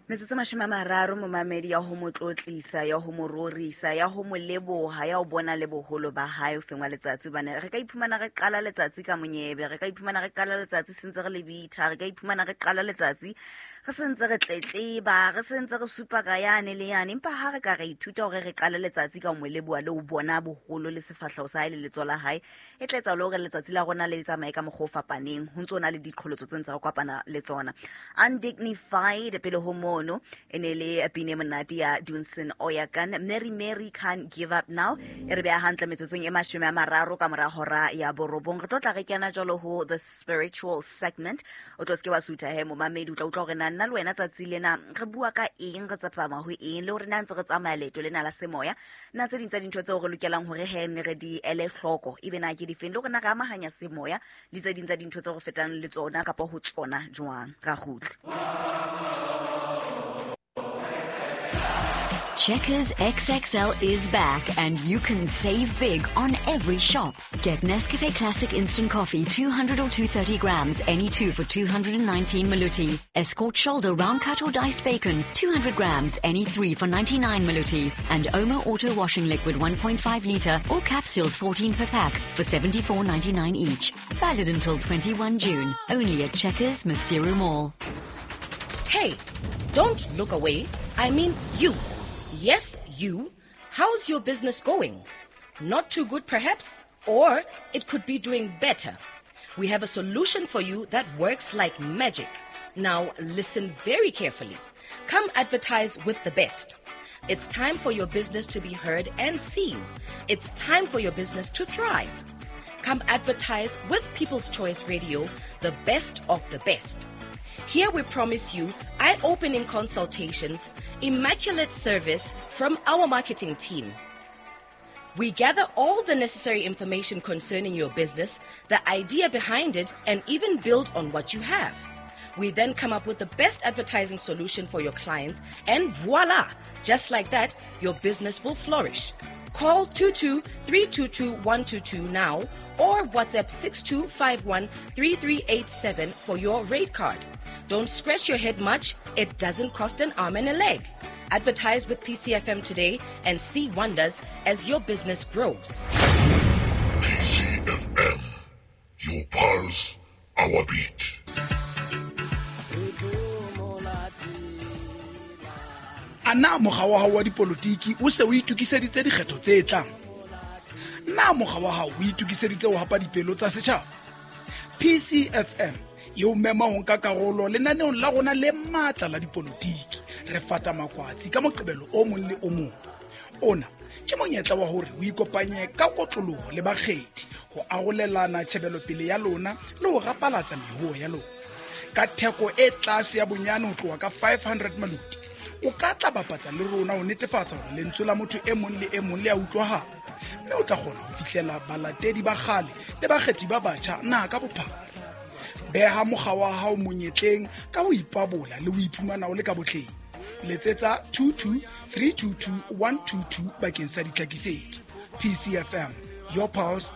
Metsotso mashome a mararo momamedi ya ho motlotlisa ya ho mororisa ya ho moleboha ya ho bona le boholo ba hae o sengwa letsatsi bane re ka iphumana re qala letsatsi ka monyebe re ka iphumana re qala letsatsi sentse re le bitha re ka iphumana re qala letsatsi re sentse re tletleba re sentse re supa ka yane le yane empa ha re ka re ithuta hore re qala letsatsi ka moleboha le ho bona boholo le sefahleho sa hae le letsola hae e tletsa le hore letsatsi la rona le tsamaye ka mokgwa o fapaneng ho ntsona le diqholotso tse ntse re kopana le tsona undignified pele ho mono ene le pine monate ya Dunsin Oyakan Mary Can't Give Up Now e re bea hantle metsotsong e mashome a mararo ka mora hora ya borobong re tlotla re kena jalo ho the spiritual segment o tlo ske wa suta he momamedi o tla utlwa hore nna le wena tsatsi lena re bua ka eng re tsapama ho eng le hore na ntse re tsamaya leto lena la semoya na tse ding tsa dintho tseo re lokelang hore he ne re di ele hloko ebe na ke di feng le hore na re amahanya semoya le tse ding tsa dintho tseo re fetang le tsona kapa ho tsona jwang ra khutla. Checkers XXL is back and you can save big on every shop. Get Nescafe Classic Instant Coffee 200 or 230 grams, any two for 219 Maluti. Escort Shoulder Round Cut or Diced Bacon 200 grams, any three for 99 Maluti. And Omo Auto Washing Liquid 1.5 litre or capsules 14 per pack for 74.99 each. Valid until 21 June. Only at Checkers Masiru Mall. Hey, don't look away. I mean you. Yes, you. How's your business going? Not too good, perhaps? Or it could be doing better. We have a solution for you that works like magic. Now, listen very carefully. Come advertise with the best. It's time for your business to be heard and seen. It's time for your business to thrive. Come advertise with People's Choice Radio, the best of the best. Here we promise you eye-opening consultations, immaculate service from our marketing team. We gather all the necessary information concerning your business, the idea behind it, and even build on what you have. We then come up with the best advertising solution for your clients, and voila! Just like that, your business will flourish. Call 22-322-122 now or WhatsApp 6251-3387 for your rate card. Don't scratch your head much. It doesn't cost an arm and a leg. Advertise with PCFM today and see wonders as your business grows. PCFM, your pulse, our beat. Ana mogwa wa dipolitiki o se o itukiseditse dikgetho tse tlang. Na mogwa wa hao o itukiseditse o hapa dipelo tsa setjhaba. PCFM yo mema ho nka karolo lenaneo la rona le matla la dipolitiki re fata makwatsi ka moqebelo o mong le o mong. Ona ke monyetla wa hore o ikopanye ka kotloloho le bakgethi ho arolelana tshebelo pele ya lona le ho rapalatsa mehuo ya lona. Ka theko e tlase ya bonyane ho tloha ka 500 maluti. O ka tla bapatsa le rona ho netefatsa hore lentswe la motho e mong le e mong le a utlwahala. Mme o tla kgona ho fihlela balatedi ba kgale le bakgethi ba batjha na ka bophara. Beha mogwa wa hao monyetleng ka ho ipabola le ho iphumana o le ka botleng. Letsetsa 22-322-122 bakeng sa ditlhakisetso. PCFM, your pulse,